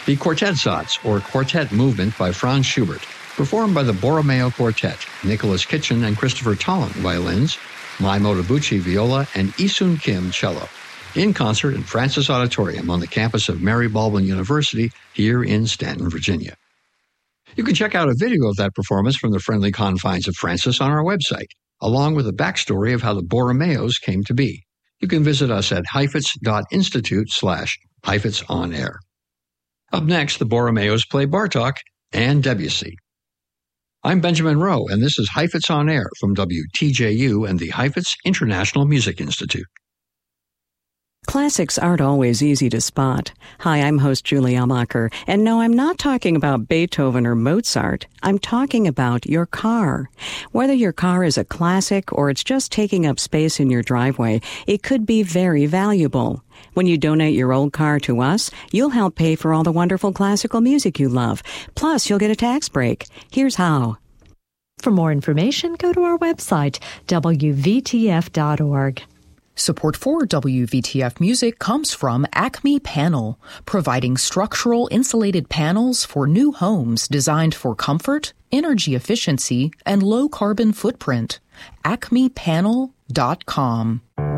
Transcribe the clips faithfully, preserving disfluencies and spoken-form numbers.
The Quartetsatz, or Quartet Movement by Franz Schubert, performed by the Borromeo Quartet, Nicholas Kitchen and Christopher Tolland violins, Mai Motobuchi viola, and Isun Kim cello, in concert in Francis Auditorium on the campus of Mary Baldwin University here in Stanton, Virginia. You can check out a video of that performance from the friendly confines of Francis on our website, along with a backstory of how the Borromeos came to be. You can visit us at heifetz.institute slash Heifetz on air. Up next, the Borromeos play Bartók and Debussy. I'm Benjamin Rowe, and this is Heifetz on Air from W T J U and the Heifetz International Music Institute. Classics aren't always easy to spot. Hi, I'm host Julie Elmacher, and no, I'm not talking about Beethoven or Mozart. I'm talking about your car. Whether your car is a classic or it's just taking up space in your driveway, it could be very valuable. When you donate your old car to us, you'll help pay for all the wonderful classical music you love. Plus, you'll get a tax break. Here's how. For more information, go to our website, W V T F dot org. Support for W V T F Music comes from Acme Panel, providing structural insulated panels for new homes designed for comfort, energy efficiency, and low carbon footprint. acme panel dot com.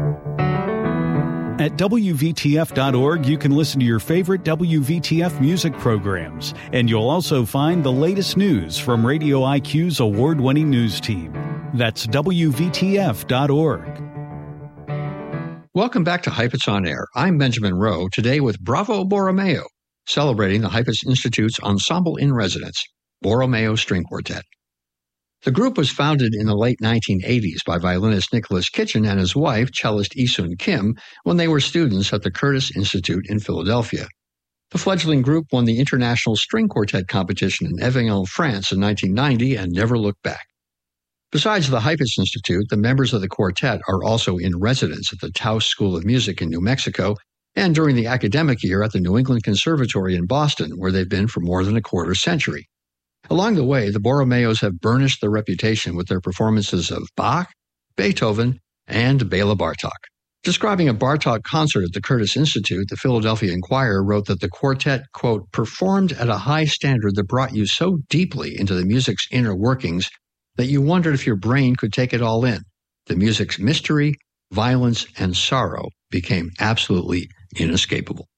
At W V T F dot org, you can listen to your favorite W V T F music programs, and you'll also find the latest news from Radio I Q's award-winning news team. That's W V T F dot org. Welcome back to Heifetz on Air. I'm Benjamin Rowe, today with Bravo Borromeo, celebrating the Heifetz Institute's Ensemble in Residence, Borromeo String Quartet. The group was founded in the late nineteen eighties by violinist Nicholas Kitchen and his wife, cellist Isun Kim, when they were students at the Curtis Institute in Philadelphia. The fledgling group won the International String Quartet competition in Avignon, France in nineteen ninety and never looked back. Besides the Heifetz Institute, the members of the quartet are also in residence at the Taos School of Music in New Mexico and during the academic year at the New England Conservatory in Boston, where they've been for more than a quarter century. Along the way, the Borromeos have burnished their reputation with their performances of Bach, Beethoven, and Bela Bartók. Describing a Bartók concert at the Curtis Institute, the Philadelphia Inquirer wrote that the quartet, quote, performed at a high standard that brought you so deeply into the music's inner workings that you wondered if your brain could take it all in. The music's mystery, violence, and sorrow became absolutely inescapable.